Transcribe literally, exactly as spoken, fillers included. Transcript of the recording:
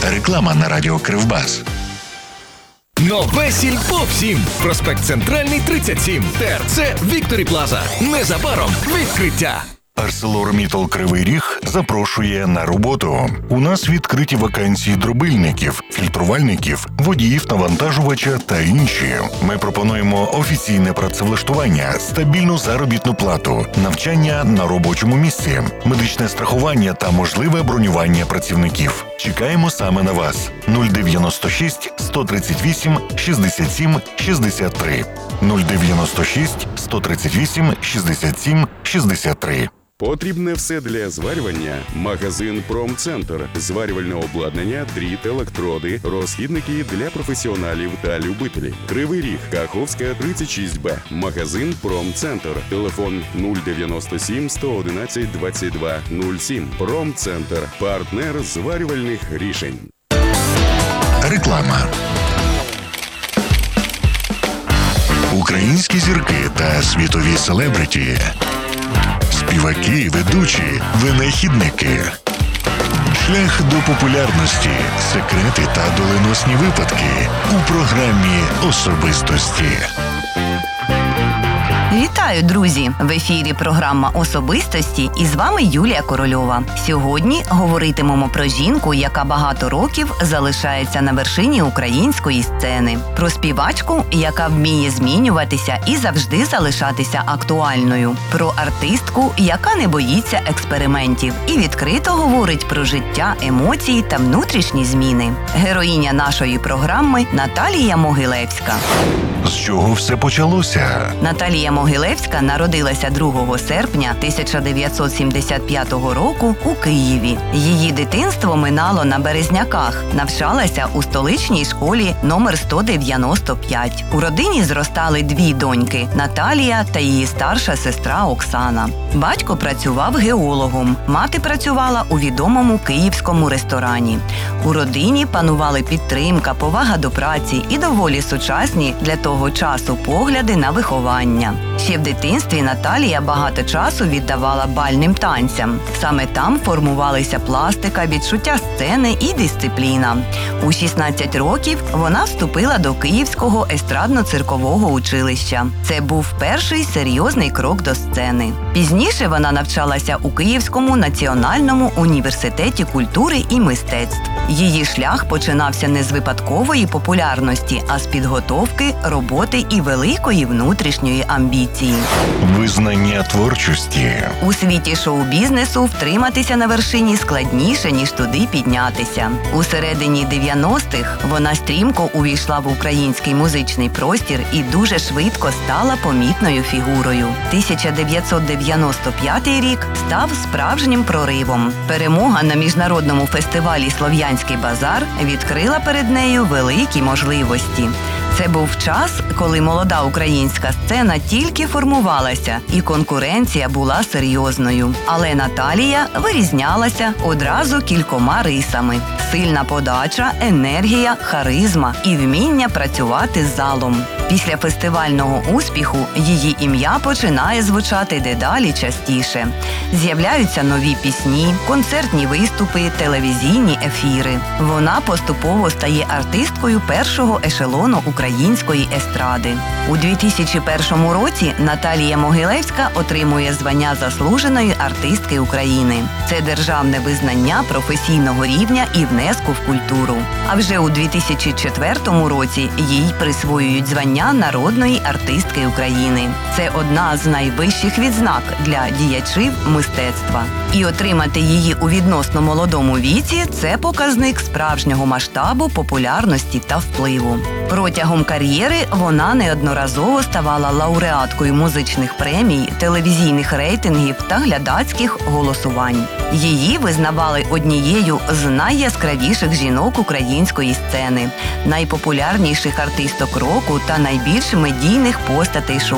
Реклама на радіо Кривбас. Нове сільпо всім. Проспект Центральний, тридцять сім. ТРЦ Вікторі Плаза. Незабаром відкриття. ArcelorMittal Кривий Ріг запрошує на роботу. У нас відкриті вакансії дробильників, фільтрувальників, водіїв навантажувача та інші. Ми пропонуємо офіційне працевлаштування, стабільну заробітну плату, навчання на робочому місці, медичне страхування та можливе бронювання працівників. Чекаємо саме на вас. нуль дев'яносто шість сто тридцять вісім шістдесят сім шістдесят три. нуль дев'яносто шість сто тридцять вісім шістдесят сім шістдесят три. Потрібне все для зварювання. Магазин «Промцентр». Зварювальне обладнання, дріт, електроди, розхідники для професіоналів та любителів. Кривий Ріг, Каховська, тридцять шість Б. Магазин «Промцентр». Телефон нуль дев'яносто сім сто одинадцять двадцять два нуль сім. «Промцентр». Партнер зварювальних рішень. Реклама. Українські зірки та світові селебриті. Співаки, ведучі, винахідники. Шлях до популярності, секрети та доленосні випадки у програмі «Особистості». Вітаю, друзі! В ефірі програма «Особистості» і з вами Юлія Корольова. Сьогодні говоритимемо про жінку, яка багато років залишається на вершині української сцени. Про співачку, яка вміє змінюватися і завжди залишатися актуальною. Про артистку, яка не боїться експериментів і відкрито говорить про життя, емоції та внутрішні зміни. Героїня нашої програми – Наталія Могилевська. З чого все почалося? Наталія Могилевська народилася другого серпня тисяча дев'ятсот сімдесят п'ятого року у Києві. Її дитинство минало на Березняках, навчалася у столичній школі номер сто дев'яносто п'ять. У родині зростали дві доньки – Наталія та її старша сестра Оксана. Батько працював геологом, мати працювала у відомому київському ресторані. У родині панували підтримка, повага до праці і доволі сучасні для того часу погляди на виховання. Ще в дитинстві Наталія багато часу віддавала бальним танцям. Саме там формувалися пластика, відчуття сцени і дисципліна. У шістнадцять років вона вступила до Київського естрадно-циркового училища. Це був перший серйозний крок до сцени. Пізніше вона навчалася у Київському національному університеті культури і мистецтв. Її шлях починався не з випадкової популярності, а з підготовки, роботи і великої внутрішньої амбіції. Визнання творчості. У світі шоу-бізнесу втриматися на вершині складніше, ніж туди піднятися. У середині дев'яностих вона стрімко увійшла в український музичний простір і дуже швидко стала помітною фігурою. тисяча дев'ятсот дев'яносто п'ятий рік став справжнім проривом. Перемога на міжнародному фестивалі «Слов'янський базар» відкрила перед нею великі можливості. Це був час, коли молода українська сцена тільки формувалася, і конкуренція була серйозною. Але Наталія вирізнялася одразу кількома рисами – сильна подача, енергія, харизма і вміння працювати з залом. Після фестивального успіху її ім'я починає звучати дедалі частіше. З'являються нові пісні, концертні виступи, телевізійні ефіри. Вона поступово стає артисткою першого ешелону української естради. У дві тисячі першому році Наталія Могилевська отримує звання заслуженої артистки України. Це державне визнання професійного рівня і внеску в культуру. А вже у дві тисячі четвертому році їй присвоюють звання народної артистки України. Це одна з найвищих відзнак для діячів мистецтва. І отримати її у відносно молодому віці – це показник справжнього масштабу, популярності та впливу. Протягом кар'єри вона неодноразово ставала лауреаткою музичних премій, телевізійних рейтингів та глядацьких голосувань. Її визнавали однією з найяскравіших жінок української сцени, найпопулярніших артисток року та найбільш медійних постатей шоу.